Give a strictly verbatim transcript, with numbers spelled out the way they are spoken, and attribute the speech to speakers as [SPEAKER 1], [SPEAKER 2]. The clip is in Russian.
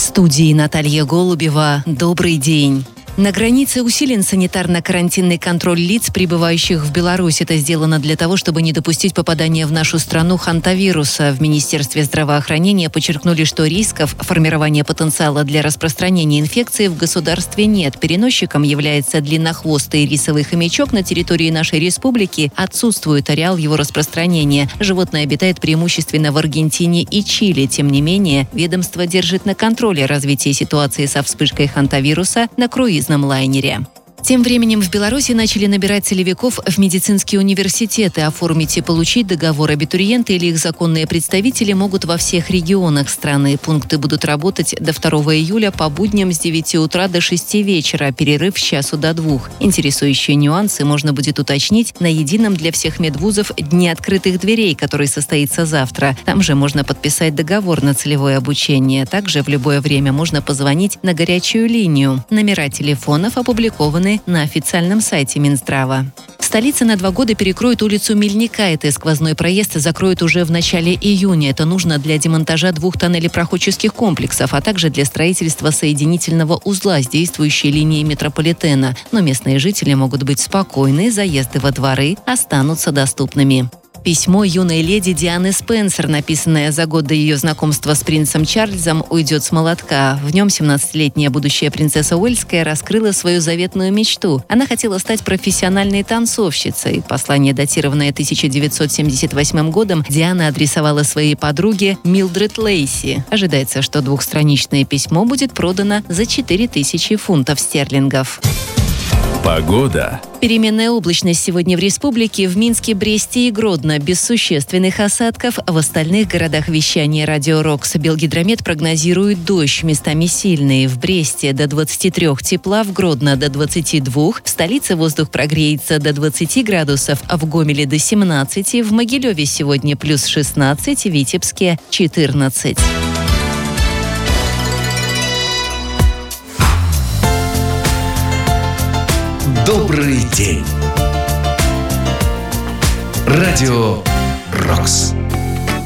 [SPEAKER 1] студии Наталья Голубева. Добрый день. На границе усилен санитарно-карантинный контроль лиц, прибывающих в Беларусь. Это сделано для того, чтобы не допустить попадания в нашу страну хантавируса. В Министерстве здравоохранения подчеркнули, что рисков формирования потенциала для распространения инфекции в государстве нет. Переносчиком является длиннохвостый рисовый хомячок. На территории нашей республики отсутствует ареал его распространения. Животное обитает преимущественно в Аргентине и Чили. Тем не менее, ведомство держит на контроле развитие ситуации со вспышкой хантавируса на круизном лайнере. Тем временем в Беларуси начали набирать целевиков в медицинские университеты. Оформить и получить договор абитуриенты или их законные представители могут во всех регионах страны. Пункты будут работать до второго июля по будням с девяти утра до шести вечера, перерыв с часу до двух. Интересующие нюансы можно будет уточнить на едином для всех медвузов Дне открытых дверей, который состоится завтра. Там же можно подписать договор на целевое обучение. Также в любое время можно позвонить на горячую линию. Номера телефонов опубликованы на официальном сайте Минздрава. Столица на два года перекроет улицу Мельника. Это сквозной проезд закроют уже в начале июня. Это нужно для демонтажа двух тоннелепроходческих комплексов, а также для строительства соединительного узла с действующей линией метрополитена. Но местные жители могут быть спокойны, заезды во дворы останутся доступными. Письмо юной леди Дианы Спенсер, написанное за год до ее знакомства с принцем Чарльзом, уйдет с молотка. В нем семнадцатилетняя будущая принцесса Уэльская раскрыла свою заветную мечту. Она хотела стать профессиональной танцовщицей. Послание, датированное тысяча девятьсот семьдесят восьмым годом, Диана адресовала своей подруге Милдред Лейси. Ожидается, что двухстраничное письмо будет продано за четыре тысячи фунтов стерлингов.
[SPEAKER 2] Погода.
[SPEAKER 1] Переменная облачность сегодня в республике, в Минске, Бресте и Гродно. Без существенных осадков. В остальных городах вещания Радио Рокс. Белгидромет прогнозирует дождь, местами сильный. В Бресте до двадцати трёх тепла, в Гродно до двадцати двух. В столице воздух прогреется до двадцати градусов, а в Гомеле до семнадцати. В Могилеве сегодня плюс шестнадцать, в Витебске четырнадцать.
[SPEAKER 2] Добрый день. Радио Рокс.